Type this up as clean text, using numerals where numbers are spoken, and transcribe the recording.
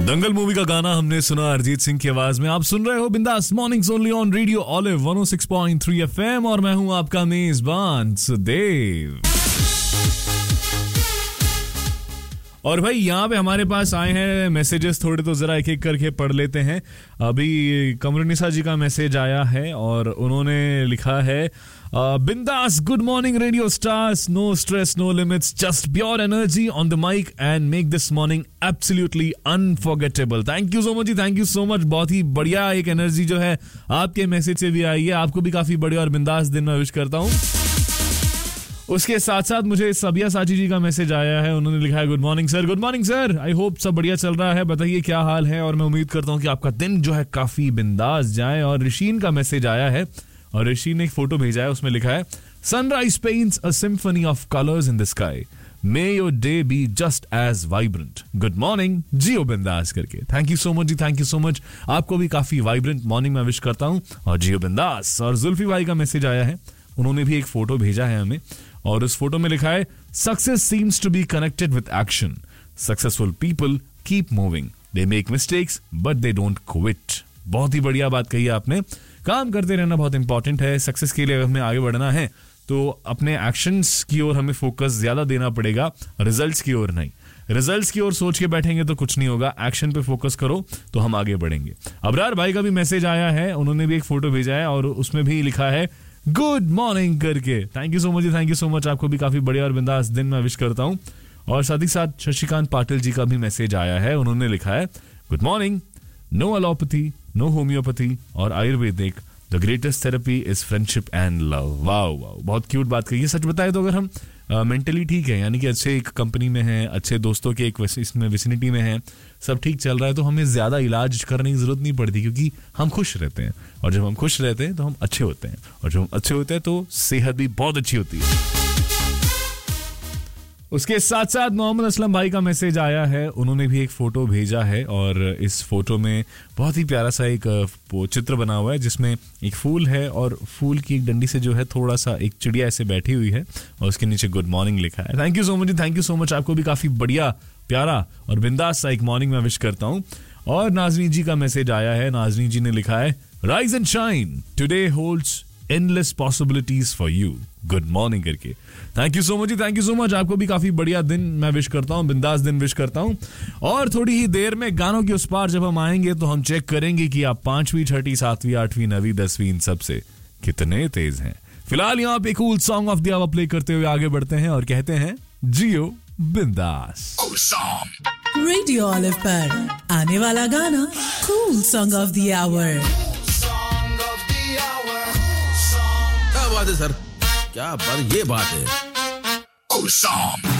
दंगल movie का गाना हमने सुना अरिजीत सिंह की आवाज में। आप सुन रहे हो बिंदास mornings only on radio olive 106.3 FM और मैं हूं आपका मेजबान सुदेव। और भाई यहाँ पे हमारे पास आए हैं मैसेजेस, थोड़े तो जरा एक एक करके पढ़ लेते हैं। अभी कमरुनिसा जी का मैसेज आया है और उन्होंने लिखा है बिंदास good morning radio stars, no stress no limits, just pure energy on the mic and make this morning absolutely unforgettable. Thank you so much ji, thank you so much. बहुत ही बढ़िया एक एनर्जी जो है आपके मैसेज से भी आई है। आपको भी काफी बढ़िया और बिंदास दिन में विश करता हूँ। उसके साथ साथ मुझे सबिया साची जी का मैसेज आया है। उन्होंने लिखा है good morning sir, good morning sir, I hope सब बढ़िया चल रहा है, बताइए क्या हाल है और मैं उम्मीद करता हूँ कि आपका दिन जो है काफी बिंदास जाए। और ऋषिन का मैसेज आया है और ऋषि ने एक फोटो भेजा है, उसमें लिखा है sunrise paints a symphony of colours in the sky, may your day be just as vibrant, good morning, जियो बिंदास करके। Thank you so much ji, thank you so much. आपको भी काफी वाइब्रेंट मॉर्निंग में विश करता हूँ और जियो बिंदास। और जुल्फी भाई का मैसेज आया है, उन्होंने भी एक फोटो भेजा है हमें और उस फोटो में लिखा है success seems to be connected with action, successful people keep moving, they make mistakes but they don't quit. बहुत ही बढ़िया बात कही आपने, काम करते रहना बहुत इंपॉर्टेंट है। सक्सेस के लिए हमें आगे बढ़ना है तो अपने एक्शंस की ओर हमें फोकस ज्यादा देना पड़ेगा, रिजल्ट्स की ओर नहीं। रिजल्ट्स की ओर सोच के बैठेंगे तो कुछ नहीं होगा, एक्शन पे फोकस करो तो हम आगे बढ़ेंगे। अबरार भाई का भी मैसेज आया है, उन्होंने भी एक फोटो भेजा है और उसमें भी लिखा है गुड मॉर्निंग करके। Thank you so much, thank you so much. आपको भी काफी बढ़िया और बिंदास दिन में विश करता हूं। और साथ ही साथ शशिकांत पाटिल जी का भी मैसेज आया है, उन्होंने लिखा है good morning, no allopathy no homeopathy और Ayurvedic, the greatest therapy is friendship and love. Wow wow, बहुत क्यूट बात कही है। सच बताए तो अगर हम मेंटली ठीक है, यानी कि अच्छे एक कंपनी में है, अच्छे दोस्तों के एक इसमें विसिनिटी में है, सब ठीक चल रहा है, तो हमें ज्यादा इलाज करने की जरूरत नहीं पड़ती क्योंकि हम खुश रहते हैं। और जब हम खुश रहते हैं तो हम अच्छे होते हैं और जब हम अच्छे होते हैं तो सेहत भी बहुत अच्छी होती है। उसके साथ साथ मोहम्मद असलम भाई का मैसेज आया है, उन्होंने भी एक फोटो भेजा है और इस फोटो में बहुत ही प्यारा सा एक चित्र बना हुआ है जिसमें एक फूल है और फूल की एक डंडी से जो है थोड़ा सा एक चिड़िया ऐसे बैठी हुई है और उसके नीचे गुड मॉर्निंग लिखा है। Thank you so much, thank you so much. आपको भी काफी बढ़िया प्यारा और बिंदास सा एक मॉर्निंग में विश करता हूँ। और नाजनी जी का मैसेज आया है, नाजनी जी ने लिखा है rise and shine, today holds endless possibilities for you, good morning करके। Thank you so much, thank you so much. आपको भी काफी बढ़िया दिन मैं विश करता हूँ, बिंदास दिन विश करता हूँ। और थोड़ी ही देर में गानों के उस पार जब हम आएंगे तो हम चेक करेंगे कि आप 5वीं 6वीं 7वीं 8वीं 9वीं 10वीं इन सब से कितने तेज हैं। फिलहाल यहाँ पे cool song of the our play करते हुए आगे बढ़ते हैं और कहते हैं जियो बिंदास। रेडियो ऑलिव पर आने वाला गाना cool song of the our. बात है सर, क्या बात, ये बात है।